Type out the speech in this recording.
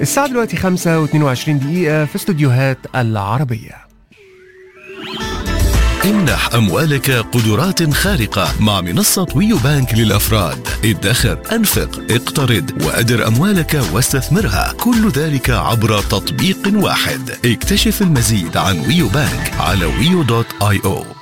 الساعة دلوقتي 5:22 في استوديوهات العربية. امنح أموالك قدرات خارقة مع منصة ويو بانك للأفراد. ادخر، أنفق، اقترض وأدر أموالك واستثمرها، كل ذلك عبر تطبيق واحد. اكتشف المزيد عن ويو بانك على wio.io.